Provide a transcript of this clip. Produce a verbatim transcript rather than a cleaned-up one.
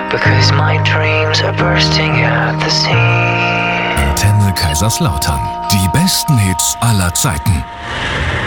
because my dreams are bursting at the seams. Antenne Kaiserslautern. Die besten Hits aller Zeiten.